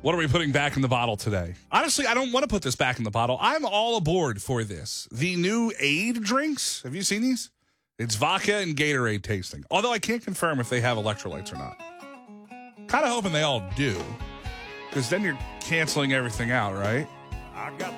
What are we putting back in the bottle today? Honestly, I don't want to put this back in the bottle. I'm all aboard for this. The new Aid drinks. Have you seen these? It's vodka and Gatorade tasting. Although I can't confirm if they have electrolytes or not. Kind of hoping they all do. Because then you're canceling everything out, right?